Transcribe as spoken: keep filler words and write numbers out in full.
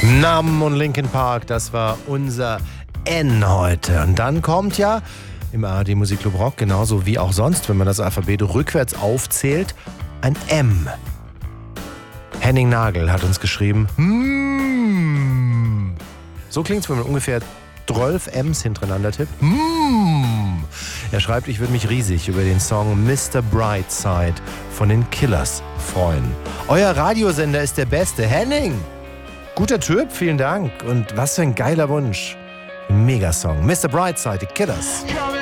Numb und Linkin Park, das war unser N heute. Und dann kommt ja im A R D Musikclub Rock, genauso wie auch sonst, wenn man das Alphabet rückwärts aufzählt, ein M. Henning Nagel hat uns geschrieben, hmm. So klingt's, wenn man ungefähr zwölf M's hintereinander tippt. Hmm. Er schreibt, ich würde mich riesig über den Song Mister Brightside von den Killers freuen. Euer Radiosender ist der beste. Henning! Guter Typ, vielen Dank. Und was für ein geiler Wunsch. Megasong. Mister Brightside, die Killers. Coming